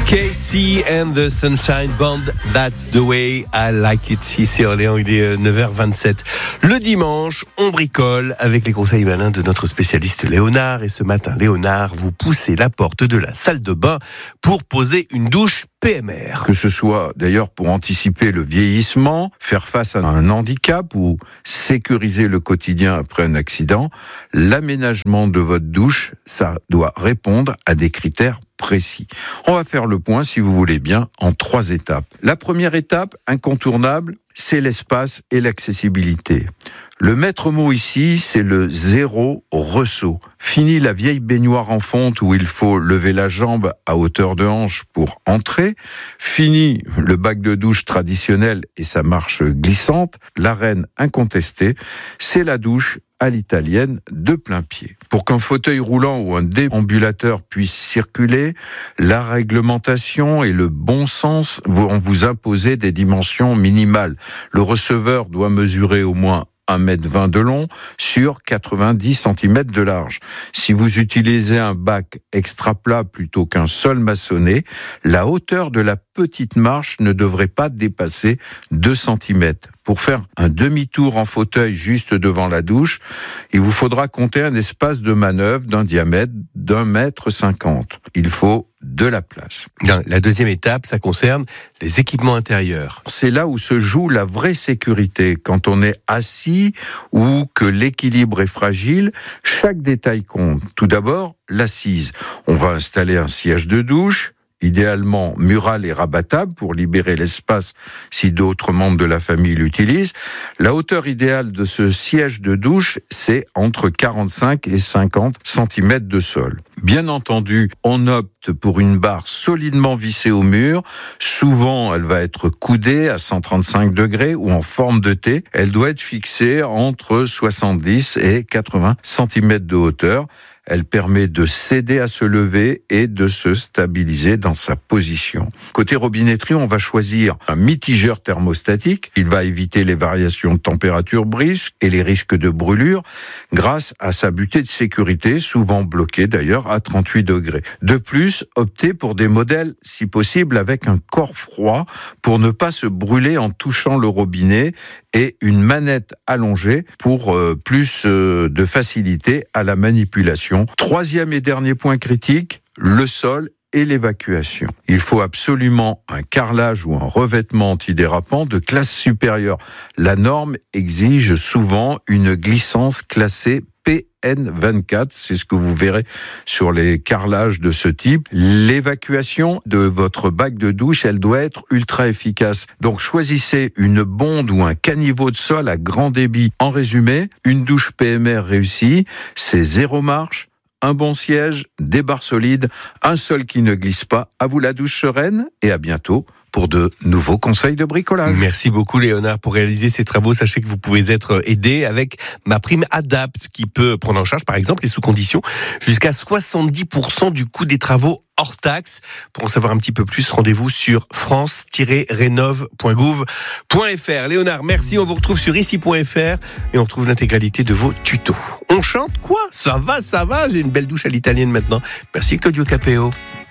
Casey and the Sunshine Band, that's the way I like it. Ici Orléans, il est 9h27. Le dimanche, on bricole avec les conseils malins de notre spécialiste Léonard. Et ce matin, Léonard, vous poussez la porte de la salle de bain pour poser une douche PMR. Que ce soit d'ailleurs pour anticiper le vieillissement, faire face à un handicap ou sécuriser le quotidien après un accident, l'aménagement de votre douche, ça doit répondre à des critères précis. On va faire le point, si vous voulez bien, en 3 étapes. La première étape, incontournable, c'est l'espace et l'accessibilité. Le maître mot ici, c'est le 0 ressaut. Fini la vieille baignoire en fonte où il faut lever la jambe à hauteur de hanche pour entrer. Fini le bac de douche traditionnel et sa marche glissante. La reine incontestée, c'est la douche à l'italienne de plein pied. Pour qu'un fauteuil roulant ou un déambulateur puisse circuler, la réglementation et le bon sens vont vous imposer des dimensions minimales. Le receveur doit mesurer au moins 1,20 m de long sur 90 cm de large. Si vous utilisez un bac extra plat plutôt qu'un sol maçonné, la hauteur de la petite marche ne devrait pas dépasser 2 cm. Pour faire un demi-tour en fauteuil juste devant la douche, il vous faudra compter un espace de manœuvre d'un diamètre d'1,50 m. Il faut de la place. La deuxième étape, ça concerne les équipements intérieurs. C'est là où se joue la vraie sécurité. Quand on est assis ou que l'équilibre est fragile, chaque détail compte. Tout d'abord, l'assise. On va installer un siège de douche, idéalement mural et rabattable pour libérer l'espace si d'autres membres de la famille l'utilisent. La hauteur idéale de ce siège de douche, c'est entre 45 et 50 cm de sol. Bien entendu, on opte pour une barre solidement vissée au mur. Souvent, elle va être coudée à 135 degrés ou en forme de T. Elle doit être fixée entre 70 et 80 cm de hauteur. Elle permet de s'aider à se lever et de se stabiliser dans sa position. Côté robinetterie, on va choisir un mitigeur thermostatique. Il va éviter les variations de température brusques et les risques de brûlure grâce à sa butée de sécurité, souvent bloquée d'ailleurs à 38 degrés. De plus, optez pour des modèles, si possible, avec un corps froid pour ne pas se brûler en touchant le robinet et une manette allongée pour plus de facilité à la manipulation. Troisième et dernier point critique, le sol et l'évacuation. Il faut absolument un carrelage ou un revêtement antidérapant de classe supérieure. La norme exige souvent une glissance classée PN24, c'est ce que vous verrez sur les carrelages de ce type. L'évacuation de votre bac de douche, elle doit être ultra efficace. Donc choisissez une bonde ou un caniveau de sol à grand débit. En résumé, une douche PMR réussie, c'est 0 marche, un bon siège, des barres solides, un sol qui ne glisse pas. À vous la douche sereine et à bientôt pour de nouveaux conseils de bricolage. Merci beaucoup Léonard pour réaliser ces travaux. Sachez que vous pouvez être aidé avec ma prime Adapt qui peut prendre en charge par exemple et sous condition jusqu'à 70% du coût des travaux hors taxe. Pour en savoir un petit peu plus, rendez-vous sur france-rénov.gouv.fr. Léonard, merci. On vous retrouve sur ici.fr et on retrouve l'intégralité de vos tutos. On chante quoi ? Ça va, j'ai une belle douche à l'italienne maintenant. Merci Claudio Capéo.